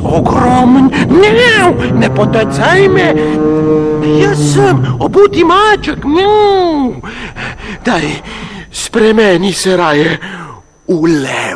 ogromen. Ne potacaj me. Jaz sem obuti maček. Daj, spremeni se raje v lev.